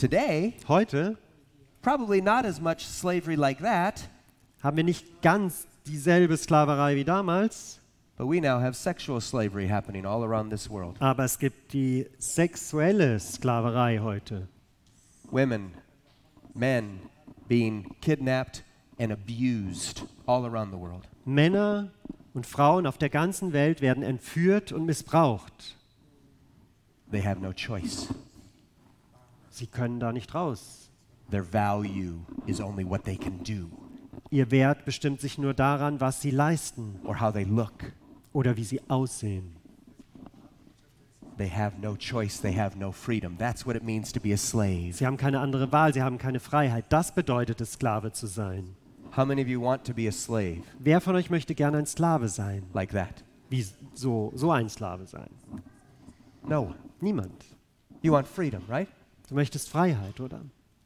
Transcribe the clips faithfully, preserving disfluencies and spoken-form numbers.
Today, Heute probably not as much slavery like that, haben wir nicht ganz dieselbe Sklaverei wie damals, but we now have sexual slavery happening all around this world. aber es gibt die sexuelle Sklaverei heute. Women, men being kidnapped and abused all around the world. Männer und Frauen auf der ganzen Welt werden entführt und missbraucht. They have no choice. Sie können da nicht raus. Their value is only what they can do Ihr Wert bestimmt sich nur daran, was sie leisten or how they look. oder wie sie aussehen. They have no choice, they have no freedom. That's what it means to be a slave. Sie haben keine andere Wahl, sie haben keine Freiheit. Das bedeutet es, Sklave zu sein. How many of you want to be a slave Wer von euch möchte gerne ein Sklave sein? like that? Wie so, so ein Sklave sein? No one. Niemand. You want freedom, right? Du möchtest Freiheit, oder?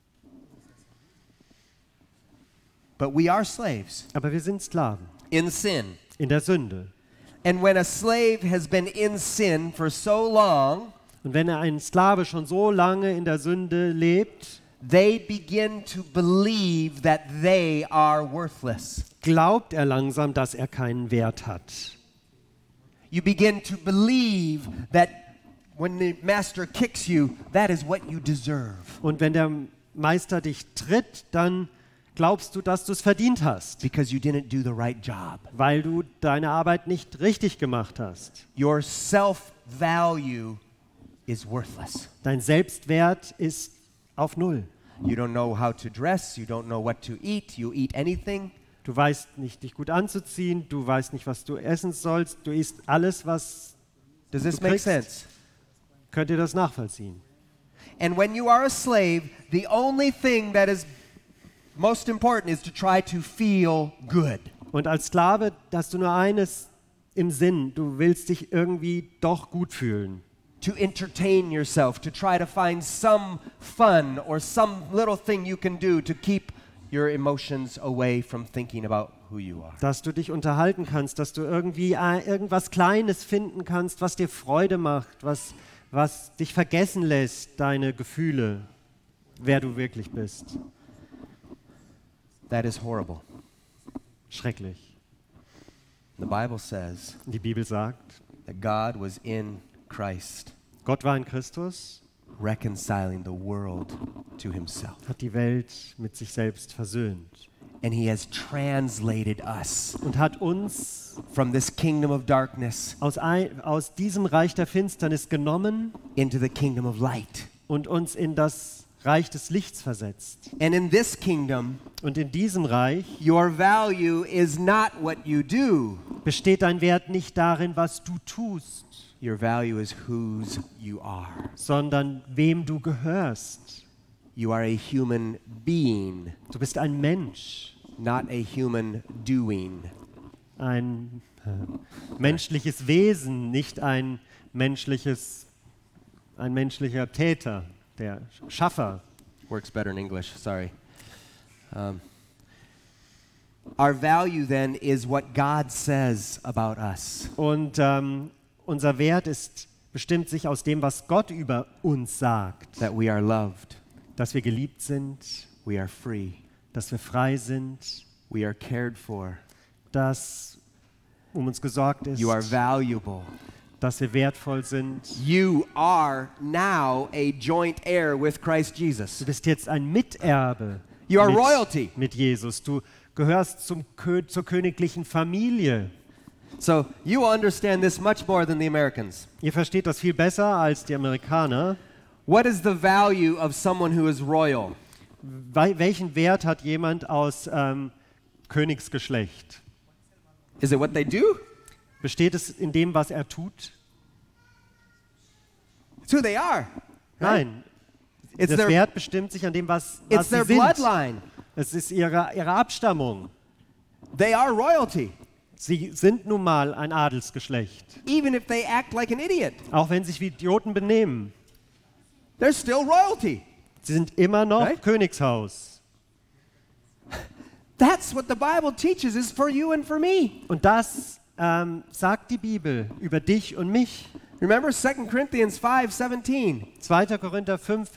But we are slaves Aber wir sind Sklaven in sin. in der Sünde. And when a slave has been in sin for so long, Und wenn ein Sklave schon so lange in der Sünde lebt, they begin to believe that they are worthless. glaubt er langsam, dass er keinen Wert hat. You begin to believe that when the master kicks you, that is what you deserve. Und wenn der Meister dich tritt, dann glaubst du, dass du es verdient hast, Because you didn't do the right job. weil du deine Arbeit nicht richtig gemacht hast. Your self-value is worthless. Dein Selbstwert ist auf Null. You don't know how to dress, you don't know what to eat, you eat anything. Du weißt nicht, dich gut anzuziehen, du weißt nicht, was du essen sollst, du isst alles, was... Does this Du make kriegst- sense? Könnt ihr das nachvollziehen? And when you are a slave, the only thing that is most important is to try to feel good. Und als Sklave hast du nur eines im Sinn, du willst dich irgendwie doch gut fühlen. To entertain yourself, to try to find some fun or some little thing you can do to keep your emotions away from thinking about who you are. Dass du dich unterhalten kannst, dass du irgendwie äh, irgendwas Kleines finden kannst, was dir Freude macht, was, was dich vergessen lässt, deine Gefühle, wer du wirklich bist. That is horrible. Schrecklich. The Bible says Die Bibel sagt, that God was in Christ, Gott war in Christus, reconciling the world to himself. hat die Welt mit sich selbst versöhnt And he has translated us und hat uns from this kingdom of darkness aus, ein, aus diesem Reich der Finsternis genommen into the kingdom of light. und uns in das Reich des Lichts versetzt. And in this kingdom, Und in diesem Reich your value is not what you do. besteht dein Wert nicht darin, was du tust, Your value is whose you are. sondern wem du gehörst. You are a human being, Du bist ein Mensch, not a human doing. ein äh, menschliches Wesen, nicht ein menschliches, ein menschlicher Täter, der Schaffer. Works better in English, sorry. Um, our value then is what God says about us. Und ähm, unser Wert ist, bestimmt sich aus dem, was Gott über uns sagt. That we are loved, Dass wir geliebt sind, we are free, dass wir frei sind, we are cared for, dass um uns gesorgt ist, you are valuable. dass wir wertvoll sind. You are now a joint heir with Christ Jesus. Du bist jetzt ein Miterbe You are mit, royalty. mit Jesus. Du gehörst zum Kö zur königlichen Familie. So you will understand this much more than the Americans. Ihr versteht das viel besser als die Amerikaner. What is the value of someone who is royal? Wel welchen Wert hat jemand aus ähm, Königsgeschlecht? Is it what they do? Besteht es in dem, was er tut? It's who they are. Right? Nein. It's Das their, Wert bestimmt sich an dem, was, it's was sie their sind. bloodline. Es ist ihre, ihre Abstammung. They are royalty, Sie sind nun mal ein Adelsgeschlecht. even if they act like an idiot. Auch wenn sie sich wie Idioten benehmen. They're still royalty. Sie sind immer noch Right? Königshaus. That's what the Bible teaches is for you and for me. Und das ähm, sagt die Bibel über dich und mich. Remember Second Corinthians five seventeen. zweiter Korinther fünf,